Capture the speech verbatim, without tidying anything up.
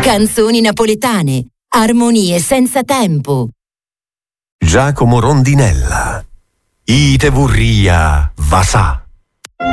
Canzoni napoletane, armonie senza tempo. Giacomo Rondinella. Ite vurria, va sa.